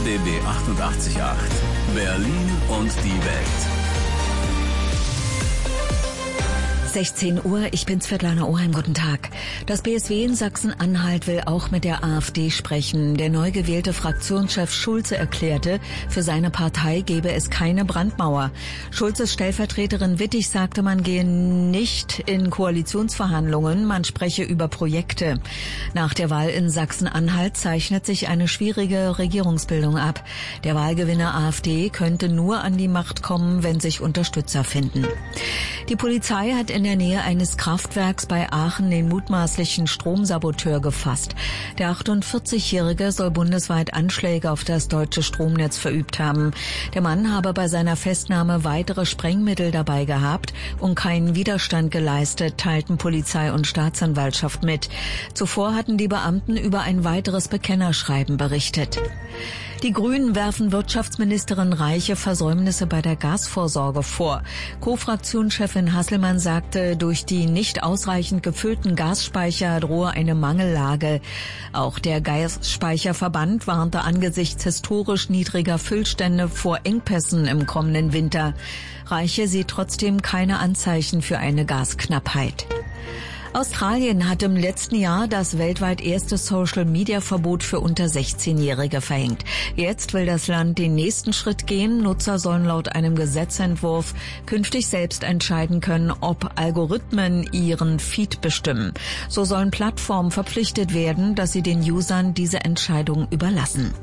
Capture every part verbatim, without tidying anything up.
B B achtundachtzig Komma acht. Berlin und die Welt. sechzehn Uhr, ich bin Svetlana Oheim, guten Tag. Das B S W in Sachsen-Anhalt will auch mit der AfD sprechen. Der neu gewählte Fraktionschef Schulze erklärte, für seine Partei gebe es keine Brandmauer. Schulzes Stellvertreterin Wittig sagte, man gehe nicht in Koalitionsverhandlungen, man spreche über Projekte. Nach der Wahl in Sachsen-Anhalt zeichnet sich eine schwierige Regierungsbildung ab. Der Wahlgewinner AfD könnte nur an die Macht kommen, wenn sich Unterstützer finden. Die Polizei hat in der Nähe eines Kraftwerks bei Aachen den mutmaßlichen Stromsaboteur gefasst. Der achtundvierzigjährige soll bundesweit Anschläge auf das deutsche Stromnetz verübt haben. Der Mann habe bei seiner Festnahme weitere Sprengmittel dabei gehabt und keinen Widerstand geleistet, teilten Polizei und Staatsanwaltschaft mit. Zuvor hatten die Beamten über ein weiteres Bekennerschreiben berichtet. Die Grünen werfen Wirtschaftsministerin Reiche Versäumnisse bei der Gasvorsorge vor. Co-Fraktionschefin Hasselmann sagte, durch die nicht ausreichend gefüllten Gasspeicher drohe eine Mangellage. Auch der Gasspeicherverband warnte angesichts historisch niedriger Füllstände vor Engpässen im kommenden Winter. Reiche sieht trotzdem keine Anzeichen für eine Gasknappheit. Australien hat im letzten Jahr das weltweit erste Social-Media-Verbot für unter sechzehnjährige verhängt. Jetzt will das Land den nächsten Schritt gehen. Nutzer sollen laut einem Gesetzentwurf künftig selbst entscheiden können, ob Algorithmen ihren Feed bestimmen. So sollen Plattformen verpflichtet werden, dass sie den Usern diese Entscheidung überlassen.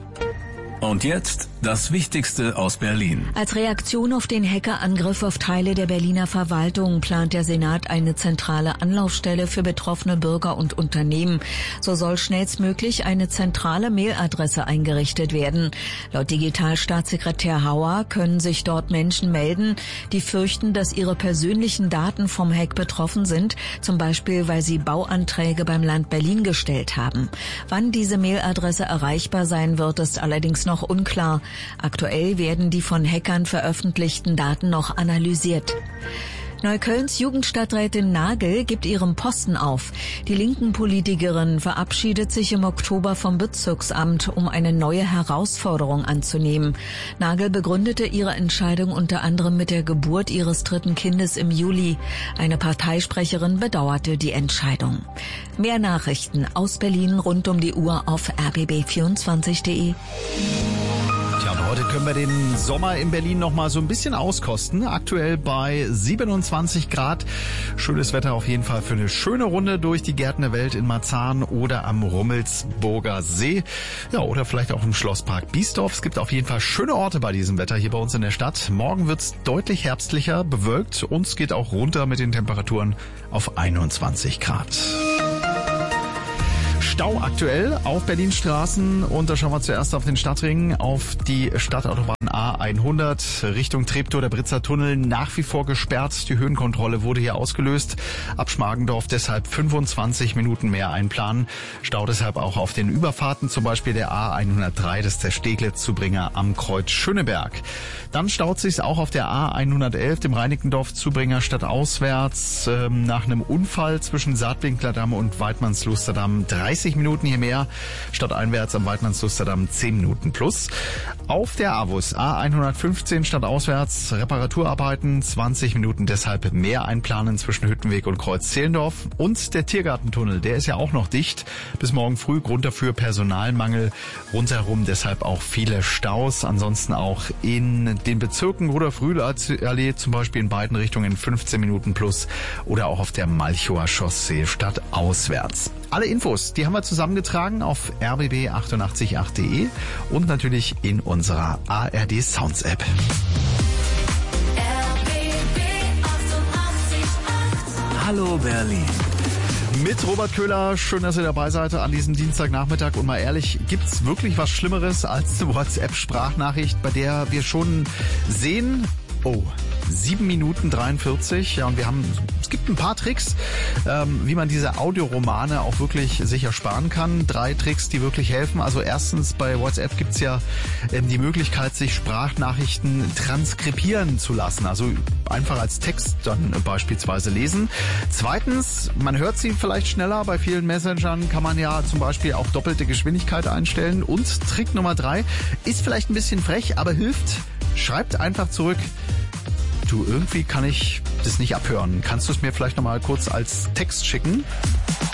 Und jetzt das Wichtigste aus Berlin. Als Reaktion auf den Hackerangriff auf Teile der Berliner Verwaltung plant der Senat eine zentrale Anlaufstelle für betroffene Bürger und Unternehmen. So soll schnellstmöglich eine zentrale Mailadresse eingerichtet werden. Laut Digitalstaatssekretär Hauer können sich dort Menschen melden, die fürchten, dass ihre persönlichen Daten vom Hack betroffen sind, zum Beispiel weil sie Bauanträge beim Land Berlin gestellt haben. Wann diese Mailadresse erreichbar sein wird, ist allerdings noch unklar. Aktuell werden die von Hackern veröffentlichten Daten noch analysiert. Neuköllns Jugendstadträtin Nagel gibt ihren Posten auf. Die linken Politikerin verabschiedet sich im Oktober vom Bezirksamt, um eine neue Herausforderung anzunehmen. Nagel begründete ihre Entscheidung unter anderem mit der Geburt ihres dritten Kindes im Juli. Eine Parteisprecherin bedauerte die Entscheidung. Mehr Nachrichten aus Berlin rund um die Uhr auf r b b vierundzwanzig punkt de. Ja, und heute können wir den Sommer in Berlin noch mal so ein bisschen auskosten. Aktuell bei siebenundzwanzig Grad. Schönes Wetter auf jeden Fall für eine schöne Runde durch die Gärten der Welt in Marzahn oder am Rummelsburger See. Ja, oder vielleicht auch im Schlosspark Biesdorf. Es gibt auf jeden Fall schöne Orte bei diesem Wetter hier bei uns in der Stadt. Morgen wird's deutlich herbstlicher, bewölkt und es geht auch runter mit den Temperaturen auf einundzwanzig Grad. Stau aktuell auf Berlins Straßen und da schauen wir zuerst auf den Stadtring, auf die Stadtautobahn A hundert Richtung Treptow, der Britzer Tunnel nach wie vor gesperrt. Die Höhenkontrolle wurde hier ausgelöst. Ab Schmargendorf deshalb fünfundzwanzig Minuten mehr einplanen. Stau deshalb auch auf den Überfahrten, zum Beispiel der A hundertdrei, das ist der Steglitz-Zubringer am Kreuz Schöneberg. Dann staut sich's auch auf der A hundertelf, dem Reinickendorf-Zubringer stadtauswärts, ähm, nach einem Unfall zwischen Saatwinklerdamm und Weidmannslusterdamm dreißig Minuten hier mehr, stadteinwärts am Weidmannslusterdamm zehn Minuten plus. Auf der AWUS A hundertfünfzehn stadtauswärts Reparaturarbeiten, zwanzig Minuten deshalb mehr einplanen zwischen Hüttenweg und Kreuz Zehlendorf. Und der Tiergartentunnel, der ist ja auch noch dicht. Bis morgen früh, Grund dafür Personalmangel. Rundherum deshalb auch viele Staus. Ansonsten auch in den Bezirken Rudolf-Rühl-Allee, zum Beispiel in beiden Richtungen fünfzehn Minuten plus. Oder auch auf der Malchower Chaussee stadtauswärts. Alle Infos, die haben wir zusammengetragen auf r b b achtundachtzig Punkt acht punkt de und natürlich in unserer A R D Sounds App. Hallo Berlin. Mit Robert Köhler, schön, dass ihr dabei seid an diesem Dienstagnachmittag. Und mal ehrlich, gibt's wirklich was Schlimmeres als eine WhatsApp-Sprachnachricht, bei der wir schon sehen, Oh, sieben Minuten dreiundvierzig. Ja, und wir haben, es gibt ein paar Tricks, ähm, wie man diese Audioromane auch wirklich sicher sparen kann. Drei Tricks, die wirklich helfen. Also erstens, bei WhatsApp gibt's ja ähm, die Möglichkeit, sich Sprachnachrichten transkribieren zu lassen. Also einfach als Text dann äh, beispielsweise lesen. Zweitens, man hört sie vielleicht schneller. Bei vielen Messengern kann man ja zum Beispiel auch doppelte Geschwindigkeit einstellen. Und Trick Nummer drei ist vielleicht ein bisschen frech, aber hilft. Schreibt einfach zurück. Du, irgendwie kann ich das nicht abhören. Kannst du es mir vielleicht nochmal kurz als Text schicken?